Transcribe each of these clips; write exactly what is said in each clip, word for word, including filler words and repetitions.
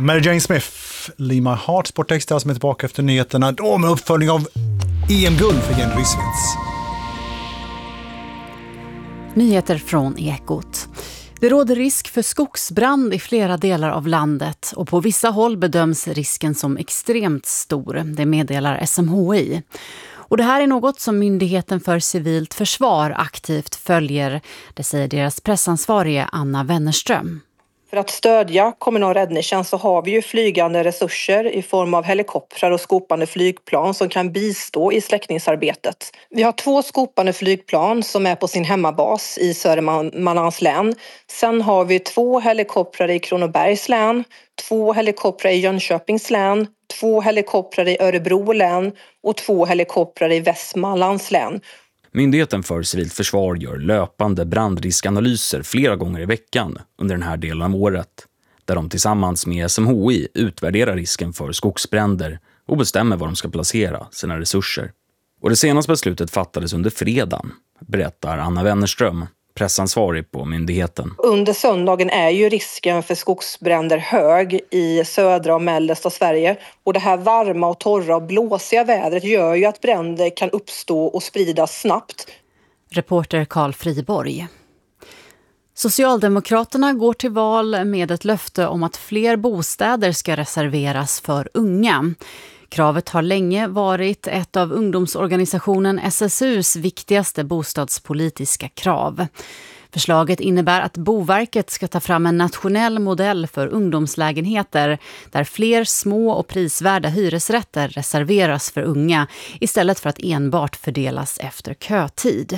Mary Jane Smith, Leave My Heart, Sportextra som är tillbaka efter nyheterna. Då med uppföljning av E M-guld för Jenny Rissveds. Nyheter från Ekot. Det råder risk för skogsbrand i flera delar av landet och på vissa håll bedöms risken som extremt stor. Det meddelar S M H I. Och det här är något som Myndigheten för civilt försvar aktivt följer. Det säger deras pressansvarige Anna Wennerström. För att stödja kommunal räddningstjänst så har vi ju flygande resurser i form av helikoptrar och skopande flygplan som kan bistå i släckningsarbetet. Vi har två skopande flygplan som är på sin hemmabas i Södermanlands län. Sen har vi två helikoptrar i Kronobergs län, två helikoptrar i Jönköpings län, två helikoptrar i Örebro län och två helikoptrar i Västmanlands län. Myndigheten för civilt försvar gör löpande brandriskanalyser flera gånger i veckan under den här delen av året, där de tillsammans med S M H I utvärderar risken för skogsbränder och bestämmer var de ska placera sina resurser. Och det senaste beslutet fattades under fredagen, berättar Anna Wennerström, pressansvarig på myndigheten. Under söndagen är ju risken för skogsbränder hög i södra och mellersta Sverige. Och det här varma och torra och blåsiga vädret gör ju att bränder kan uppstå och spridas snabbt. Reporter Carl Friborg. Socialdemokraterna går till val med ett löfte om att fler bostäder ska reserveras för unga. Kravet har länge varit ett av ungdomsorganisationen S S U:s viktigaste bostadspolitiska krav. Förslaget innebär att Boverket ska ta fram en nationell modell för ungdomslägenheter där fler små och prisvärda hyresrätter reserveras för unga istället för att enbart fördelas efter kötid.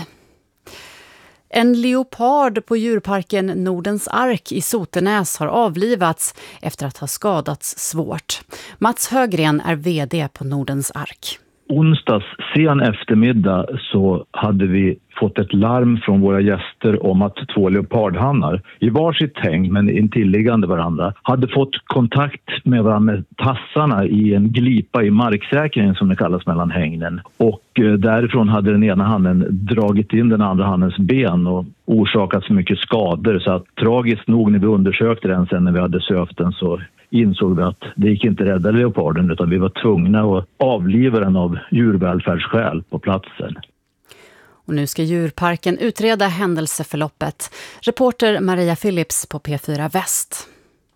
En leopard på djurparken Nordens Ark i Sotenäs har avlivats efter att ha skadats svårt. Mats Högren är vd på Nordens Ark. Onsdags sen eftermiddag så hade vi fått ett larm från våra gäster om att två leopardhannar i varsitt häng men intilliggande varandra hade fått kontakt med varandra med tassarna i en glipa i marksäkringen som det kallas mellan hängnen. Och därifrån hade den ena hannen dragit in den andra hannens ben och orsakat så mycket skador så att tragiskt nog när vi undersökte den sen när vi hade sövt den så insåg vi att det gick inte rädda leoparden utan vi var tvungna att avliva den av djurvälfärdsskäl på platsen. Och nu ska djurparken utreda händelseförloppet. Reporter Maria Phillips på P fyra Väst.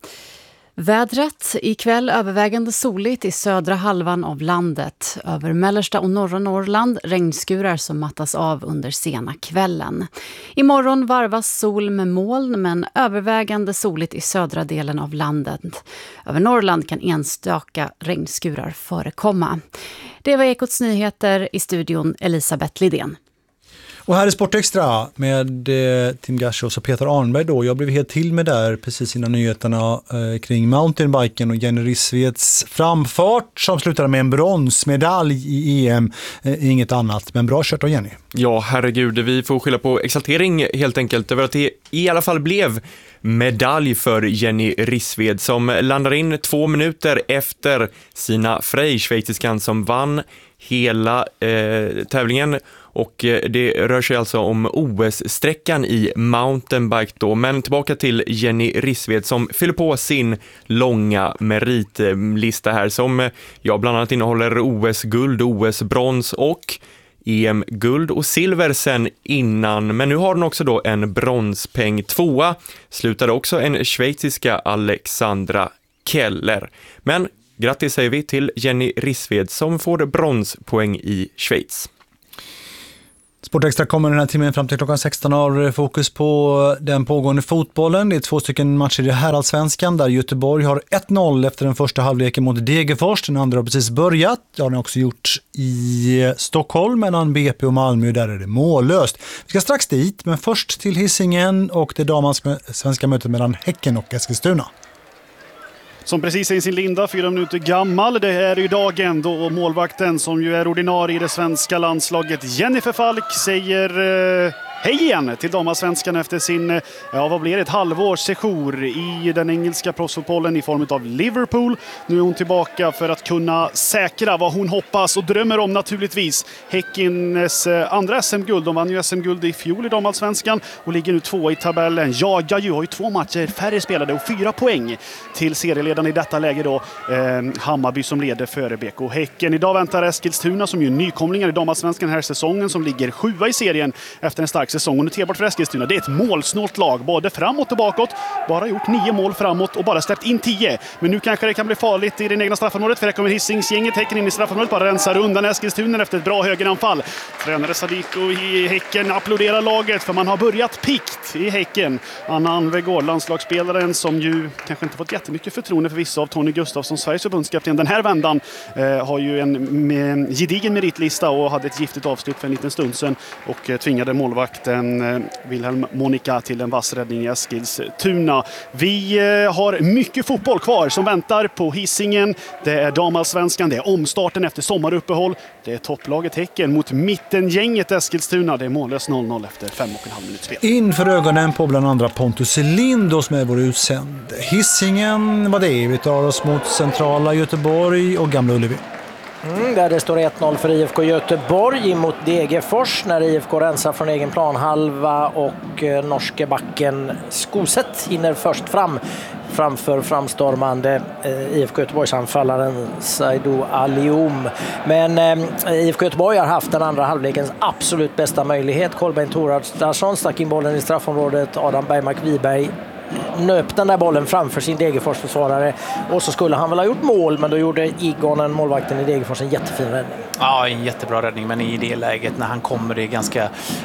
Vädret ikväll övervägande soligt i södra halvan av landet. Över mellersta och norra Norrland regnskurar som mattas av under sena kvällen. Imorgon varvas sol med moln men övervägande soligt i södra delen av landet. Över Norrland kan enstaka regnskurar förekomma. Det var Ekots nyheter, i studion Elisabeth Lidén. Och här är Sportextra med eh, Tim Gashos och Peter Arnberg då. Jag blev helt till med där precis innan nyheterna eh, kring mountainbiken och Jenny Rissveds framfart som slutade med en bronsmedalj i E M. Eh, inget annat, men bra kört av Jenny. Ja, herregud, vi får skylla på exaltering helt enkelt över att det i alla fall blev medalj för Jenny Rissved som landar in två minuter efter Sina Frey, schweiziskan som vann hela eh, tävlingen. Och det rör sig alltså om O S-sträckan i mountainbike då. Men tillbaka till Jenny Rissved som fyller på sin långa meritlista här som ja, bland annat innehåller O S-guld, O S-brons och E M-guld och silver sen innan. Men nu har den också då en bronspeng. Tvåa slutade också en schweiziska Alexandra Keller. Men grattis säger vi till Jenny Rissved som får bronspoäng i Schweiz. Sportextra kommer den här timmen fram till klockan sexton har fokus på den pågående fotbollen. Det är två stycken matcher i herrallsvenskan där Göteborg har ett noll efter den första halvleken mot Degerfors. Den andra har precis börjat. Det har den också gjort i Stockholm mellan B P och Malmö. Där är det mållöst. Vi ska strax dit, men först till Hisingen och det damallsvenska mötet mellan Häcken och Eskilstuna. Som precis är i sin linda, fyra minuter gammal. Det är ju dagen då målvakten som ju är ordinarie i det svenska landslaget, Jennifer Falk, säger eh, Hej igen till damallsvenskan efter sin, ja vad blir det, ett halvårs sejour i den engelska proffsfotbollen i form av Liverpool. Nu är hon tillbaka för att kunna säkra vad hon hoppas och drömmer om naturligtvis. Häckens andra S M-guld, de vann ju S M-guld i fjol i damallsvenskan och ligger nu två i tabellen. Jagar ju, har ju två matcher färre spelade och fyra poäng till serieledaren i detta läge då. Eh, Hammarby som leder före B K Häcken. Idag väntar Eskilstuna som ju nykomlingar i damallsvenskan här säsongen som ligger sjua i serien efter en stark säsong. Och noterbart för Eskilstuna, det är ett målsnålt lag, både framåt och bakåt. Bara gjort nio mål framåt och bara släppt in tio. Men nu kanske det kan bli farligt i den egna straffområdet, för det kommer Hisingsgänget. Häcken in i straffområdet, bara rensar undan Eskilstuna efter ett bra högeranfall. Tränare Sadiko i Häcken applåderar laget för man har börjat pikt i Häcken. Anna Anvegård, landslagsspelaren som ju kanske inte fått jättemycket förtroende för vissa av Tony Gustafsson, Sveriges förbundskapten den här vändan, eh, har ju en med, gedigen meritlista och hade ett giftigt avslut för en liten stund sedan och eh, tvingade målvakten eh, Wilhelm Monika till en vass räddning i Eskilstuna. Vi eh, har mycket fotboll kvar som väntar på Hisingen. Det är damallsvenskan, det är omstarten efter sommaruppehåll. Det är topplaget Häcken mot mittengänget Eskilstuna. Det är mållös noll noll efter fem och en halv minut spel. Inför ögonen på bland andra Pontus Lindos som är vår utsänd. Hisingen, vad det är, vi tar oss mot centrala Göteborg och Gamla Ullevi. Mm, där det står ett noll för I F K Göteborg mot Degerfors när I F K rensar från egen planhalva och eh, norske backen Skoset hinner först fram framför framstormande eh, I F K Göteborgs anfallaren Saido Alioum. Men eh, I F K Göteborg har haft den andra halvlekens absolut bästa möjlighet. Kolbeinn Thordardsson stack in bollen i straffområdet. Adam Bergmark Wiberg nöp den där bollen framför sin Degerfors-försvarare och så skulle han väl ha gjort mål, men då gjorde Igonen, målvakten i Degerfors, en jättefin räddning. Ja, en jättebra räddning, men i det läget när han kommer det ganska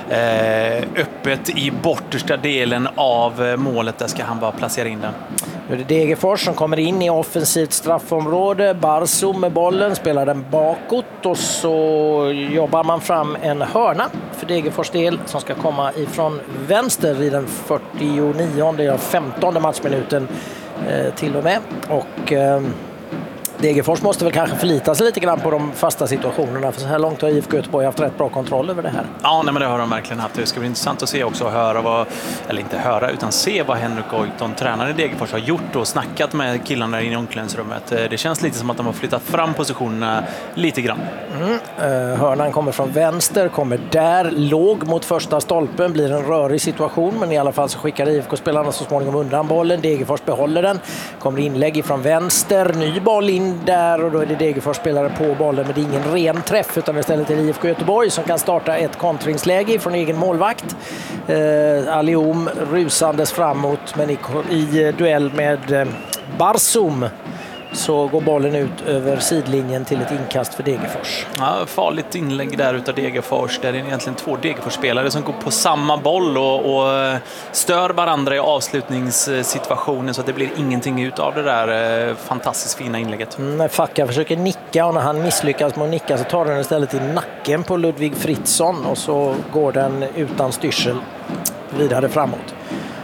eh, öppet i bortersta delen av målet, där ska han bara placera in den. Nu är det Degerfors som kommer in i offensivt straffområde. Barso med bollen, spelar den bakåt och så jobbar man fram en hörna för Degerfors del som ska komma ifrån vänster i den fyrtionionde, femtonde matchminuten eh, till och med. Och eh, Degerfors måste väl kanske förlita sig lite grann på de fasta situationerna, för så här långt har I F K Göteborg haft rätt bra kontroll över det här. Ja, nej, men det har de verkligen haft. Det ska bli intressant att se också och höra vad, eller inte höra, utan se vad Henrik Goitom, tränare i Degerfors, har gjort och snackat med killarna i omklädningsrummet. Det känns lite som att de har flyttat fram positionerna lite grann. Mm. Uh, hörnan kommer från vänster, kommer där, låg mot första stolpen, blir en rörig situation, men i alla fall så skickar I F K-spelarna så småningom undan bollen. Degerfors behåller den, kommer inlägg från vänster, ny boll in där och då är det Degerfors spelare på bollen, men det är ingen ren träff utan istället är det I F K Göteborg som kan starta ett kontringsläge från egen målvakt. Eh, Alioum rusandes framåt, men i, i duell med eh, Barsum så går bollen ut över sidlinjen till ett inkast för Degerfors. Ja, farligt inlägg där utav Degerfors. Det är egentligen två Degerfors-spelare som går på samma boll och, och stör varandra i avslutningssituationen, så att det blir ingenting ut av det där eh, fantastiskt fina inlägget. Mm, Facka försöker nicka och när han misslyckas med att nicka så tar den istället i nacken på Ludvig Fritzson och så går den utan styrsel vidare framåt.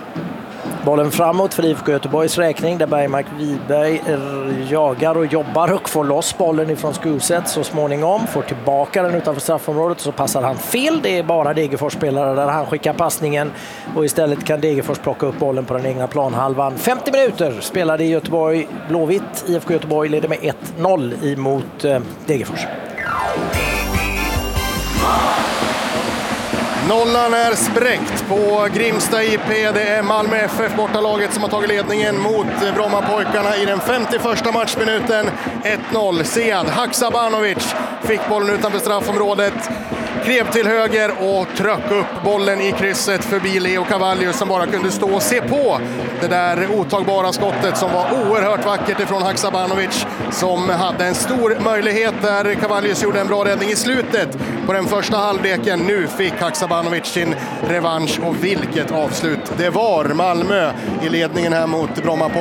Bollen framåt för I F K Göteborgs räkning där Bergmark Wiberg jagar och jobbar och får loss bollen ifrån Skuset så småningom. Får tillbaka den utanför straffområdet så passar han fel. Det är bara Degerfors-spelare där han skickar passningen och istället kan Degerfors plocka upp bollen på den egna planhalvan. femtio minuter spelade i Göteborg Blåvitt. I F K Göteborg leder med ett noll emot eh, Degerfors. Nollan är spräckt på Grimsta I P. Det är Malmö F F, bortalaget, som har tagit ledningen mot Brommapojkarna i den femtioförsta matchminuten. ett noll. Sead Haksabanovic fick bollen utanför straffområdet. Klev till höger och tryck upp bollen i krysset förbi Leo Cavallius som bara kunde stå och se på det där otagbara skottet som var oerhört vackert ifrån Haksabanovic som hade en stor möjlighet där. Cavallius gjorde en bra räddning i slutet på den första halvleken. Nu fick Haksabanovic sin revansch och vilket avslut det var. Malmö i ledningen här mot Bromma.